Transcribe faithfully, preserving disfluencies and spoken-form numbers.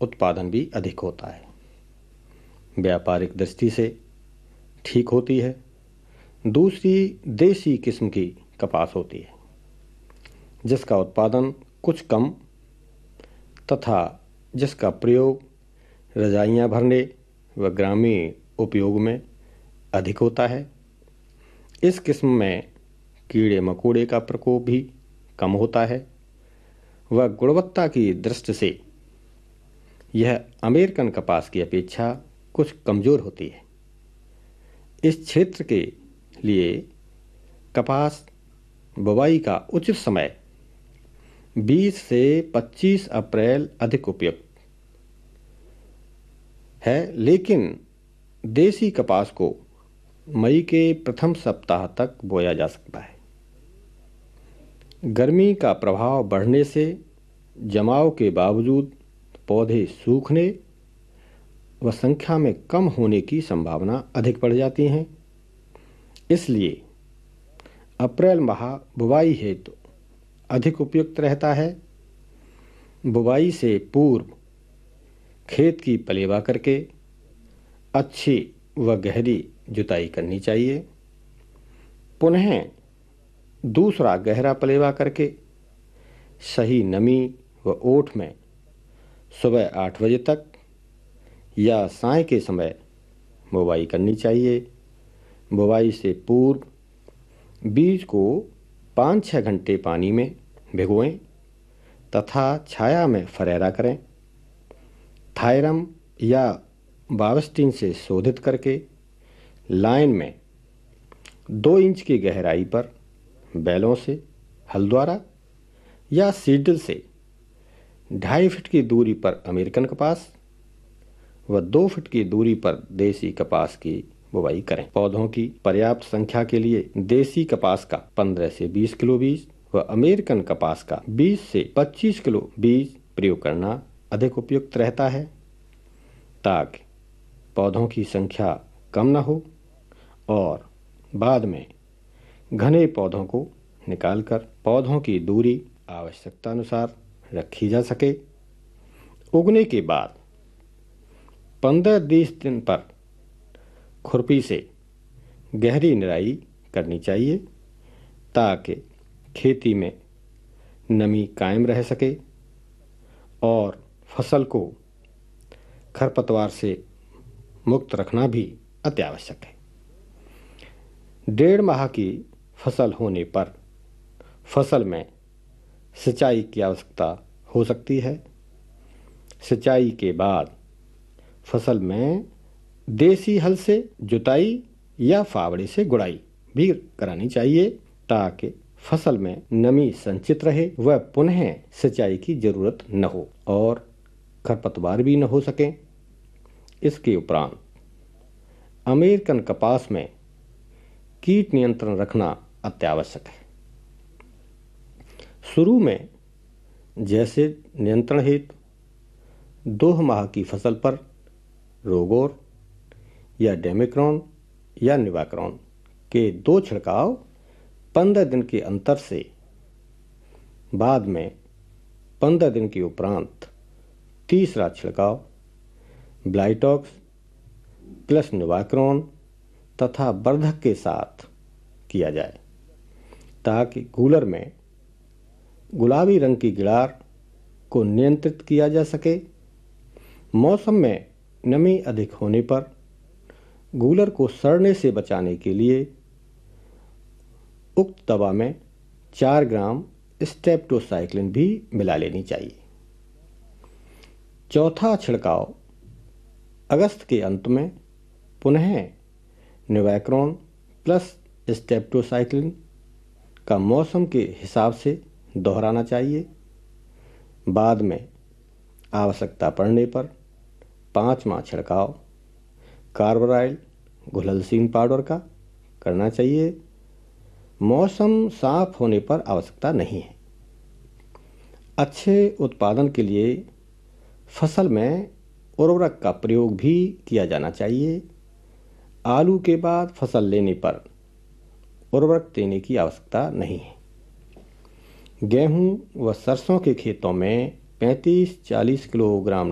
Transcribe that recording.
उत्पादन भी अधिक होता है। व्यापारिक दृष्टि से ठीक होती है। दूसरी देसी किस्म की कपास होती है जिसका उत्पादन कुछ कम तथा जिसका प्रयोग रजाइयाँ भरने व ग्रामीण उपयोग में अधिक होता है। इस किस्म में कीड़े मकोड़े का प्रकोप भी कम होता है व गुणवत्ता की दृष्टि से यह अमेरिकन कपास की अपेक्षा कुछ कमज़ोर होती है। इस क्षेत्र के लिए कपास बुवाई का उचित समय बीस से पच्चीस अप्रैल अधिक उपयुक्त है, लेकिन देसी कपास को मई के प्रथम सप्ताह तक बोया जा सकता है। गर्मी का प्रभाव बढ़ने से जमाव के बावजूद पौधे सूखने व संख्या में कम होने की संभावना अधिक बढ़ जाती है। इसलिए अप्रैल माह बुवाई हेतु तो अधिक उपयुक्त रहता है। बुवाई से पूर्व खेत की पलेवा करके अच्छी व गहरी जुताई करनी चाहिए। पुनः दूसरा गहरा पलेवा करके सही नमी व ओट में सुबह आठ बजे तक या साय के समय बुवाई करनी चाहिए। बुवाई से पूर्व बीज को पाँच छः घंटे पानी में भिगोएं तथा छाया में फरेरा करें। थायरम या बावस्टीन से शोधित करके लाइन में दो इंच की गहराई पर बैलों से हल द्वारा या सीडल से ढाई फीट की दूरी पर अमेरिकन कपास व दो फीट की दूरी पर देसी कपास की बुवाई करें। पौधों की पर्याप्त संख्या के लिए देसी कपास का पंद्रह से बीस किलो बीज व अमेरिकन कपास का बीस से पच्चीस किलो बीज प्रयोग करना अधिक उपयुक्त रहता है, ताकि पौधों की संख्या कम न हो और बाद में घने पौधों को निकालकर पौधों की दूरी आवश्यकता अनुसार रखी जा सके। उगने के बाद पंद्रह बीस दिन पर खुरपी से गहरी निराई करनी चाहिए ताकि खेती में नमी कायम रह सके और फसल को खरपतवार से मुक्त रखना भी अत्यावश्यक है। डेढ़ माह की फसल होने पर फसल में सिंचाई की आवश्यकता हो सकती है। सिंचाई के बाद फसल में देसी हल से जुताई या फावड़े से गुड़ाई भी करानी चाहिए ताकि फसल में नमी संचित रहे व पुनः सिंचाई की जरूरत न हो और खरपतवार भी न हो सके। इसके उपरांत अमेरिकन कपास में कीट नियंत्रण रखना अत्यावश्यक है। शुरू में जैसे नियंत्रण हेतु दो माह की फसल पर रोगोर या डेमिक्रॉन या निवाक्रॉन के दो छिड़काव पंद्रह दिन के अंतर से, बाद में पंद्रह दिन के उपरांत तीसरा छिड़काव ब्लाइटॉक्स प्लस निवाक्रॉन तथा वर्धक के साथ किया जाए ताकि गूलर में गुलाबी रंग की गिरार को नियंत्रित किया जा सके। मौसम में नमी अधिक होने पर गूलर को सड़ने से बचाने के लिए उक्त दवा में चार ग्राम स्टेप्टोसाइक्लिन भी मिला लेनी चाहिए। चौथा छिड़काव अगस्त के अंत में पुनः निवाक्रॉन प्लस स्टेप्टोसाइक्लिन का मौसम के हिसाब से दोहराना चाहिए। बाद में आवश्यकता पड़ने पर पांचवा छिड़काव कार्बोराइल घुलनशील पाउडर का करना चाहिए। मौसम साफ होने पर आवश्यकता नहीं है। अच्छे उत्पादन के लिए फसल में उर्वरक का प्रयोग भी किया जाना चाहिए। आलू के बाद फसल लेने पर उर्वरक देने की आवश्यकता नहीं है। गेहूं व सरसों के खेतों में पैंतीस चालीस किलोग्राम